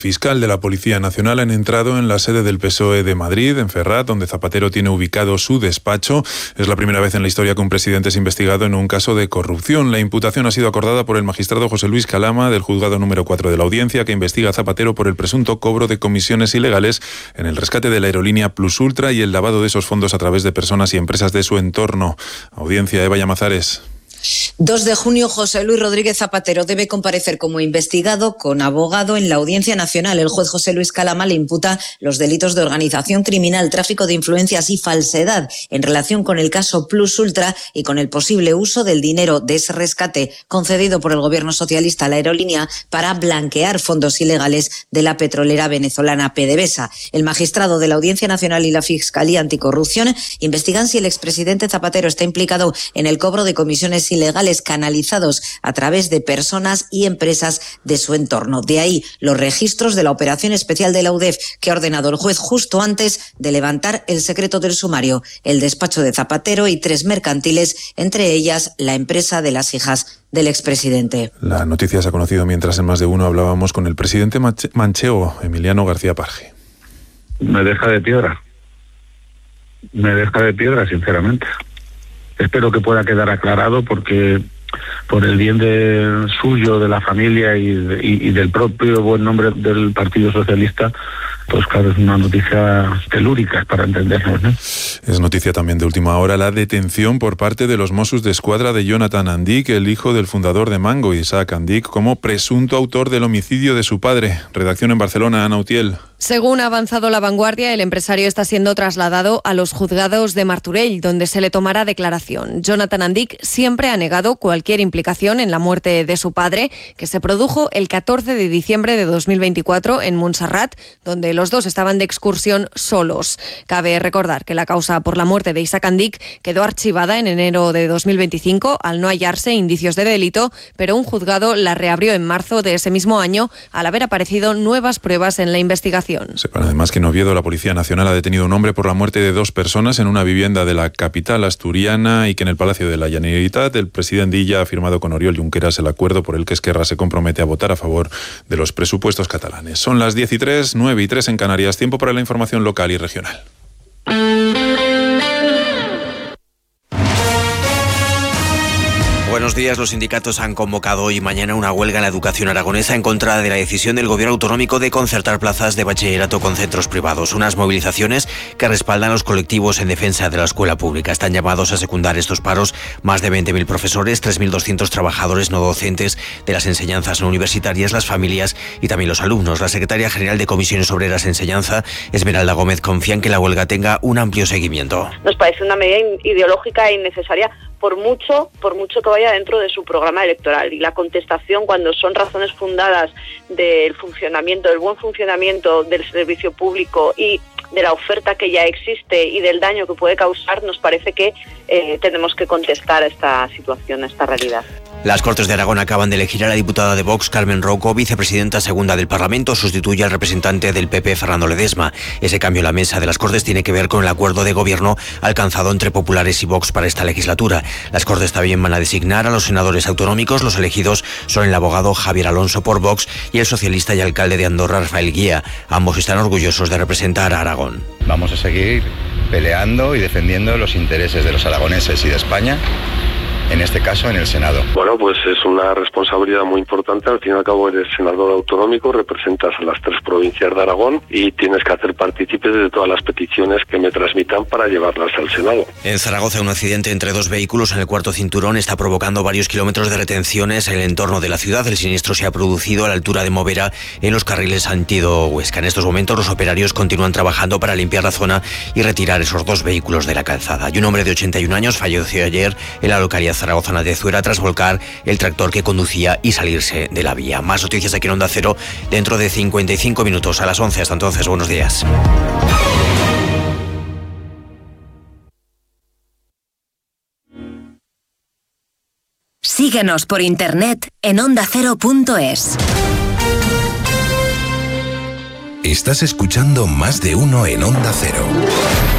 Fiscal de la Policía Nacional han entrado en la sede del PSOE de Madrid, en Ferrat, donde Zapatero tiene ubicado su despacho. Es la primera vez en la historia que un presidente es investigado en un caso de corrupción. La imputación ha sido acordada por el magistrado José Luis Calama, del juzgado número 4 de la Audiencia, que investiga a Zapatero por el presunto cobro de comisiones ilegales en el rescate de la aerolínea Plus Ultra y el lavado de esos fondos a través de personas y empresas de su entorno. Audiencia, Eva Llamazares. 2 de junio, José Luis Rodríguez Zapatero debe comparecer como investigado con abogado en la Audiencia Nacional. El juez José Luis Calama le imputa los delitos de organización criminal, tráfico de influencias y falsedad en relación con el caso Plus Ultra y con el posible uso del dinero de ese rescate concedido por el gobierno socialista a la aerolínea para blanquear fondos ilegales de la petrolera venezolana PDVSA. El magistrado de la Audiencia Nacional y la Fiscalía Anticorrupción investigan si el expresidente Zapatero está implicado en el cobro de comisiones ilegales canalizados a través de personas y empresas de su entorno. De ahí los registros de la operación especial de la UDEF que ha ordenado el juez justo antes de levantar el secreto del sumario, el despacho de Zapatero y 3 mercantiles, entre ellas la empresa de las hijas del expresidente. La noticia se ha conocido mientras en Más de Uno hablábamos con el presidente manchego, Emiliano García Parge. Me deja de piedra, sinceramente. Espero que pueda quedar aclarado porque por el bien suyo, de la familia y del propio buen nombre del Partido Socialista, pues claro, es una noticia telúrica para entendernos, ¿no? Es noticia también de última hora la detención por parte de los Mossos d'Esquadra de Jonathan Andic, el hijo del fundador de Mango, Isaac Andic, como presunto autor del homicidio de su padre. Redacción en Barcelona, Ana Utiel. Según ha avanzado La Vanguardia, el empresario está siendo trasladado a los juzgados de Martorell, donde se le tomará declaración. Jonathan Andic siempre ha negado cualquier implicación en la muerte de su padre, que se produjo el 14 de diciembre de 2024 en Montserrat, donde los dos estaban de excursión solos. Cabe recordar que la causa por la muerte de Isaac Andic quedó archivada en enero de 2025 al no hallarse indicios de delito, pero un juzgado la reabrió en marzo de ese mismo año al haber aparecido nuevas pruebas en la investigación. Sepan además que en Oviedo la Policía Nacional ha detenido a un hombre por la muerte de 2 personas en una vivienda de la capital asturiana y que en el Palacio de la Generalitat el presidente Illa ha firmado con Oriol Junqueras el acuerdo por el que Esquerra se compromete a votar a favor de los presupuestos catalanes. Son las 10:03, 9:03 en Canarias. Tiempo para la información local y regional. Buenos días. Los sindicatos han convocado hoy y mañana una huelga en la educación aragonesa en contra de la decisión del gobierno autonómico de concertar plazas de bachillerato con centros privados. Unas movilizaciones que respaldan a los colectivos en defensa de la escuela pública. Están llamados a secundar estos paros más de 20.000 profesores, 3.200 trabajadores no docentes de las enseñanzas no universitarias, las familias y también los alumnos. La secretaria general de Comisiones Obreras Enseñanza, Esmeralda Gómez, confía en que la huelga tenga un amplio seguimiento. Nos parece una medida ideológica e innecesaria por mucho que vaya dentro de su programa electoral, y la contestación cuando son razones fundadas del buen funcionamiento del servicio público y de la oferta que ya existe y del daño que puede causar, nos parece que tenemos que contestar a esta situación, a esta realidad. Las Cortes de Aragón acaban de elegir a la diputada de Vox, Carmen Rouco, vicepresidenta segunda del Parlamento. Sustituye al representante del PP, Fernando Ledesma. Ese cambio en la mesa de las Cortes tiene que ver con el acuerdo de gobierno alcanzado entre populares y Vox para esta legislatura. Las Cortes también van a designar a los senadores autonómicos. Los elegidos son el abogado Javier Alonso por Vox y el socialista y alcalde de Andorra, Rafael Guía. Ambos están orgullosos de representar a Aragón. Vamos a seguir peleando y defendiendo los intereses de los aragoneses y de España, en este caso en el Senado. Bueno, pues es una responsabilidad muy importante. Al fin y al cabo eres senador autonómico, representas a las 3 provincias de Aragón y tienes que hacer partícipes de todas las peticiones que me transmitan para llevarlas al Senado. En Zaragoza, un accidente entre 2 vehículos en el cuarto cinturón está provocando varios kilómetros de retenciones en el entorno de la ciudad. El siniestro se ha producido a la altura de Movera, en los carriles sentido-Huesca. En estos momentos los operarios continúan trabajando para limpiar la zona y retirar esos 2 vehículos de la calzada. Y un hombre de 81 años falleció ayer en la localidad zaragozana de Zuera tras volcar el tractor que conducía y salirse de la vía. Más noticias aquí en Onda Cero dentro de 55 minutos a las 11. Hasta entonces, buenos días. Síguenos por internet en ondacero.es. Estás escuchando Más de Uno en Onda Cero.